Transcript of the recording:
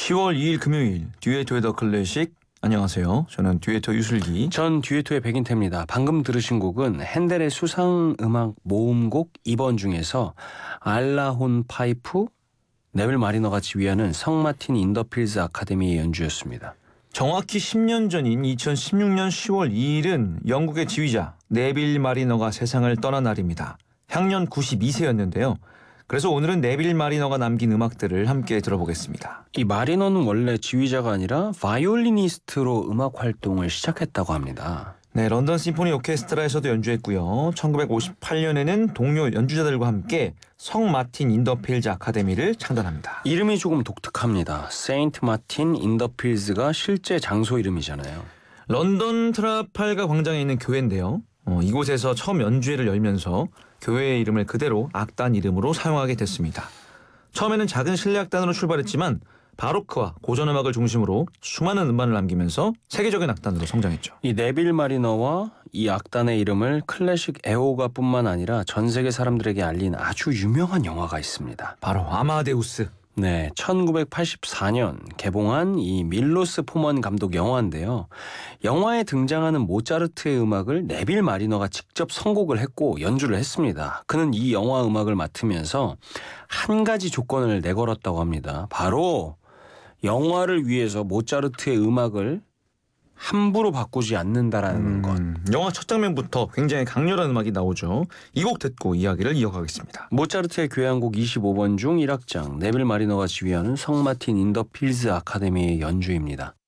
10월 2일 금요일 듀에토의 더 클래식. 안녕하세요. 저는 듀에토 유슬기. 전 듀에토의 백인태입니다. 방금 들으신 곡은 핸델의 수상음악 모음곡 2번 중에서 알라혼 파이프, 네빌 마리너가 지휘하는 성 마틴 인더필즈 아카데미의 연주였습니다. 정확히 10년 전인 2016년 10월 2일은 영국의 지휘자 네빌 마리너가 세상을 떠난 날입니다. 향년 92세였는데요. 그래서 오늘은 네빌 마리너가 남긴 음악들을 함께 들어보겠습니다. 이 마리너는 원래 지휘자가 아니라 바이올리니스트로 음악 활동을 시작했다고 합니다. 네, 런던 심포니 오케스트라에서도 연주했고요. 1958년에는 동료 연주자들과 함께 성 마틴 인더필즈 아카데미를 창단합니다. 이름이 조금 독특합니다. 세인트 마틴 인더필즈가 실제 장소 이름이잖아요. 런던 트라팔가 광장에 있는 교회인데요. 이곳에서 처음 연주회를 열면서 교회의 이름을 그대로 악단 이름으로 사용하게 됐습니다. 처음에는 작은 실내악단으로 출발했지만 바로크와 고전음악을 중심으로 수많은 음반을 남기면서 세계적인 악단으로 성장했죠. 이 네빌 마리너와 이 악단의 이름을 클래식 애호가뿐만 아니라 전 세계 사람들에게 알린 아주 유명한 영화가 있습니다. 바로 아마데우스. 네, 1984년 개봉한 이 밀로스 포먼 감독 영화인데요. 영화에 등장하는 모차르트의 음악을 네빌 마리너가 직접 선곡을 했고 연주를 했습니다. 그는 이 영화 음악을 맡으면서 한 가지 조건을 내걸었다고 합니다. 바로 영화를 위해서 모차르트의 음악을 함부로 바꾸지 않는다라는 것. 영화 첫 장면부터 굉장히 강렬한 음악이 나오죠. 이 곡 듣고 이야기를 이어가겠습니다. 모차르트의 교향곡 25번 중 1악장 네빌 마리너가 지휘하는 성 마틴 인더필즈 아카데미의 연주입니다.